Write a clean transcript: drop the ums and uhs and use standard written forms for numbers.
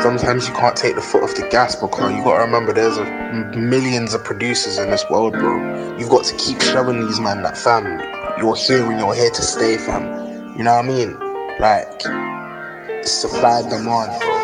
sometimes you can't take the foot off the gas because you gotta remember there's millions of producers in this world, bro. You've got to keep showing these man that, fam, you're here and you're here to stay, fam. You know what I mean? Like, it's supply and demand, bro.